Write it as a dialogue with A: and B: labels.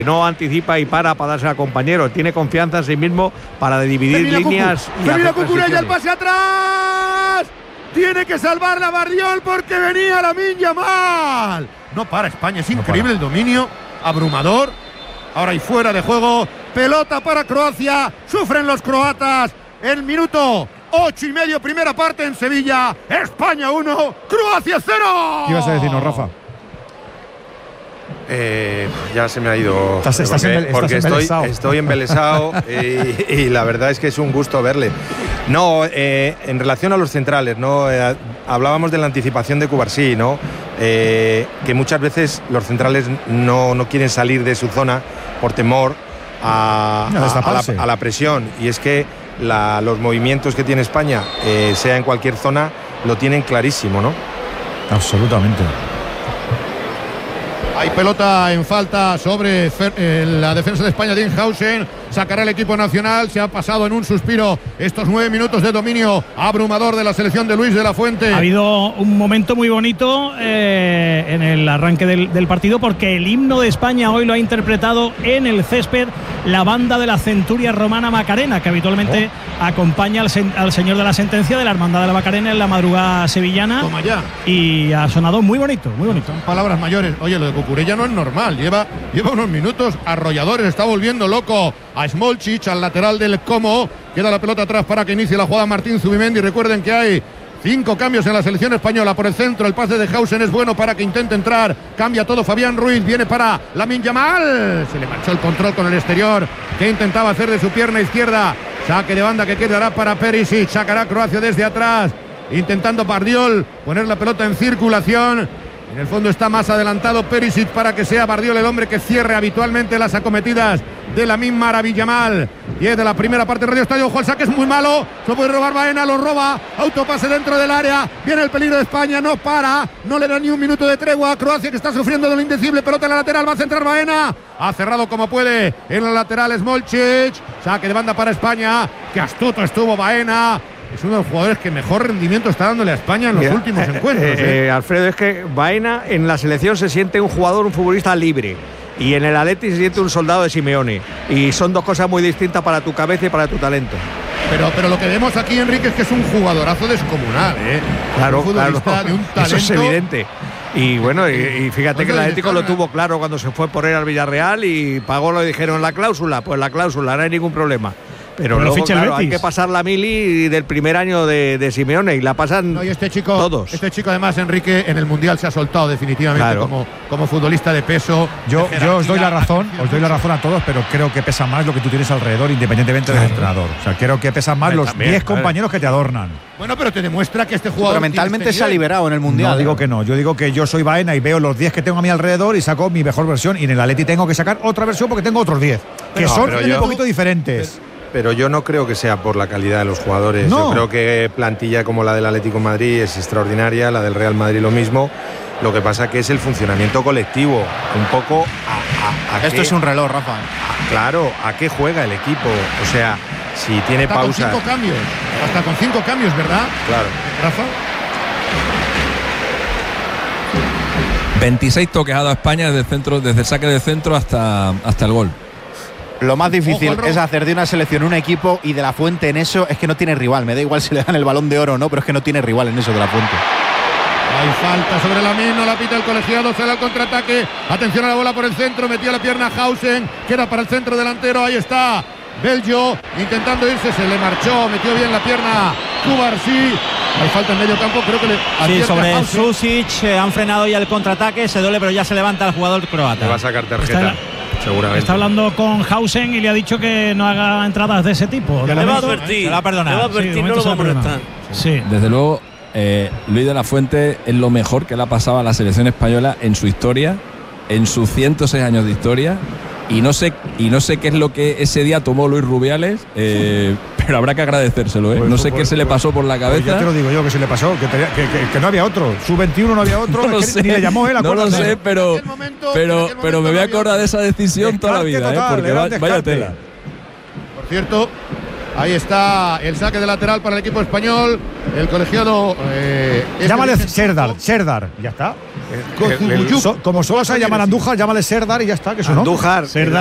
A: No anticipa y para darse a compañeros, tiene confianza en sí mismo para dividir líneas.
B: Se mira Cucurella, el pase atrás. Tiene que salvarla Bardiol porque venía Lamine Yamal. No para España, es increíble el dominio, abrumador. Ahora hay fuera de juego, pelota para Croacia. Sufren los croatas. El minuto 8:30, primera parte en Sevilla. España 1, Croacia 0.
C: ¿Qué ibas a decirnos, Rafa?
D: Ya se me ha ido.
C: Porque
D: estoy embelesado y la verdad es que es un gusto verle. No, en relación a los centrales, ¿no? Hablábamos de la anticipación de Cubarsí, ¿no? Que muchas veces los centrales no quieren salir de su zona por temor a la presión. Y es que los movimientos que tiene España, sea en cualquier zona, lo tienen clarísimo, ¿no?
C: Absolutamente.
B: Hay pelota en falta sobre la defensa de España. Dinhausen sacará el equipo nacional. Se ha pasado en un suspiro estos 9 minutos de dominio abrumador de la selección de Luis de la Fuente.
E: Ha habido un momento muy bonito en el arranque del partido, porque el himno de España hoy lo ha interpretado en el césped la banda de la Centuria Romana Macarena, que habitualmente acompaña al señor de la sentencia de la Hermandad de la Macarena en la madrugada sevillana.
B: Toma ya.
E: Y ha sonado muy bonito, muy bonito.
B: Son palabras mayores. Oye, lo de Cucurella no es normal. Lleva unos minutos arrolladores. Está volviendo loco a Smolcic, al lateral del Como. Queda la pelota atrás para que inicie la jugada Martín Zubimendi. Recuerden que hay 5 cambios en la selección española. Por el centro, el pase de Hausen es bueno para que intente entrar. Cambia todo Fabián Ruiz. Viene para Lamine Yamal. Se le marchó el control con el exterior que intentaba hacer de su pierna izquierda. Saque de banda que quedará para Perisic. Sacará Croacia desde atrás, intentando Bardiol poner la pelota en circulación. En el fondo está más adelantado Perisic para que sea Bardiol el hombre que cierre habitualmente las acometidas de Lamine Yamal. 10 de la primera parte de Radio Estadio. Ojo, el saque es muy malo. Se puede robar Baena, lo roba. Autopase dentro del área. Viene el peligro de España. No para. No le da ni un minuto de tregua a Croacia, que está sufriendo de lo indecible. Pelota en la lateral. Va a centrar Baena. Ha cerrado como puede en la lateral Smolcic. Saque de banda para España. Qué astuto estuvo Baena. Es uno de los jugadores que mejor rendimiento está dándole a España en los últimos encuentros.
A: Alfredo, es que Baena en la selección se siente un futbolista libre. Y en el Atleti se siente un soldado de Simeone. Y son dos cosas muy distintas para tu cabeza y para tu talento.
B: Pero lo que vemos aquí, Enrique, es que es un jugadorazo descomunal, ¿eh?
A: Claro,
B: un futbolista de un talento.
A: Eso es evidente. Y bueno, y fíjate que el Atlético lo tuvo claro cuando se fue por él al Villarreal y pagó, lo dijeron, la cláusula. Pues la cláusula, no hay ningún problema. Pero luego, claro, hay que pasar la mili del primer año de Simeone y la pasan
B: y este chico,
A: todos.
B: Este chico, además, Enrique, en el Mundial se ha soltado definitivamente como futbolista de peso.
C: Yo os doy la razón a todos, pero creo que pesa más lo que tú tienes alrededor, independientemente del entrenador. O sea, creo que pesan más los 10 compañeros que te adornan.
B: Bueno, pero te demuestra que este jugador
F: pero mentalmente se ha liberado en el Mundial.
C: No digo que no, yo digo que yo soy Baena y veo los 10 que tengo a mi alrededor y saco mi mejor versión, y en el Atleti tengo que sacar otra versión porque tengo otros 10 que son un poquito diferentes.
D: Pero yo no creo que sea por la calidad de los jugadores.
C: No.
D: Yo creo que plantilla como la del Atlético de Madrid es extraordinaria, la del Real Madrid lo mismo. Lo que pasa que es el funcionamiento colectivo. Un poco
F: esto es un reloj, Rafa.
D: Claro, ¿a qué juega el equipo? O sea, si tiene
B: hasta
D: pausa.
B: Con 5 cambios. Hasta con 5 cambios, ¿verdad?
D: Claro.
B: Rafa.
G: 26 toques a España desde el saque de centro hasta el gol.
F: Lo más difícil es hacer de una selección un equipo, y De la Fuente en eso es que no tiene rival. Me da igual si le dan el Balón de Oro o no, pero es que no tiene rival en eso De la Fuente.
B: Hay falta sobre Lamine, no la pita el colegiado, se da el contraataque. Atención a la bola por el centro, metió la pierna Hausen, queda para el centro delantero, ahí está Belgio intentando irse, se le marchó, metió bien la pierna Cubarsí. Hay falta en medio campo, creo que
H: sí, sobre Susic, han frenado ya el contraataque, se duele, pero ya se levanta el jugador croata.
D: Le va a sacar tarjeta. Seguramente.
E: Está hablando con Hausen y le ha dicho que no haga entradas de ese tipo.
H: Le va a advertir. Le va a perdonar.
E: Le va a advertir, no lo va a molestar. Sí.
G: Desde luego, Luis de la Fuente es lo mejor que le ha pasado a la selección española en su historia, en sus 106 años de historia. Y no sé qué es lo que ese día tomó Luis Rubiales, pero habrá que agradecérselo, ¿eh?
C: Pues
G: no sé qué se le pasó por la cabeza.
C: Pues ya te lo digo yo, que se le pasó, que no había otro. Sub-21 no había otro.
G: No lo sé,
C: ni le llamó él.
G: No lo sé, pero me voy a acordar de esa decisión toda la vida, total, porque vaya tela.
B: Por cierto, Ahí está el saque de lateral para el equipo español. El colegiado.
C: Llámale Serdar. Ya está. Como solo se llama Andújar, llámale Serdar y ya está. Que eso
A: Andújar.
C: Serdar.